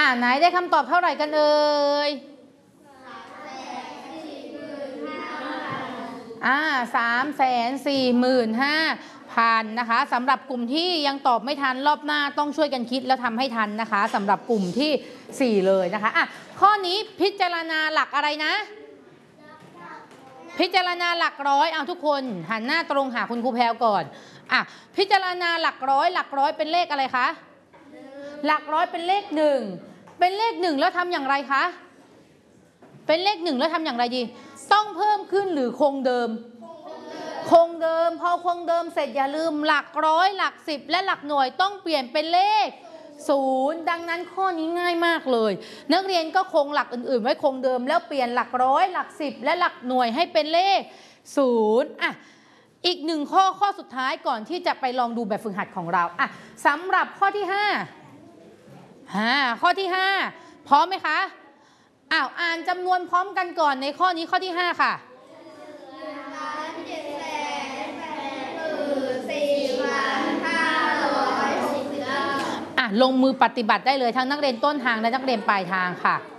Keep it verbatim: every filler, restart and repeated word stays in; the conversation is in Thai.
อ่าไหนได้คำตอบเท่าไหร่กันเอ่ยอ่าสามแสนสี่หมื่นห้าพันนะคะสำหรับกลุ่มที่ยังตอบไม่ทันรอบหน้าต้องช่วยกันคิดแล้วทำให้ทันนะคะสำหรับกลุ่มที่สี่เลยนะคะอ่ะข้อนี้พิจารณาหลักอะไรนะพิจารณาหลักร้อยเอาทุกคนหันหน้าตรงหาคุณครูแพรวก่อนอ่ะพิจารณาหลักร้อยหลักร้อยเป็นเลขอะไรคะหลักร้อยเป็นเลขหนึ่งเป็นเลขหนึ่งแล้วทำอย่างไรคะเป็นเลขหนึ่งแล้วทำอย่างไรดีต้องเพิ่มขึ้นหรือคงเดิมคงเดิมพอคงเดิมเสร็จอย่าลืมหลักร้อยหลักสิบและหลักหน่วยต้องเปลี่ยนเป็นเลขศูนย์ดังนั้นข้อนี้ง่ายมากเลยนักเรียนก็คงหลักอื่นๆไว้คงเดิมแล้วเปลี่ยนหลักร้อยหลักสิบและหลักหน่วยให้เป็นเลขศูนย์อ่ะอีกหนึ่งข้อข้อสุดท้ายก่อนที่จะไปลองดูแบบฝึกหัดของเราอ่ะสำหรับข้อที่ห้าอ่าข้อที่ห้าพร้อมไหมคะอ้าวอ่านจำนวนพร้อมกันก่อนในข้อนี้ข้อที่ห้าค่ะลงมือปฏิบัติได้เลยทั้งนักเรียนต้นทางและนักเรียนปลายทางค่ะ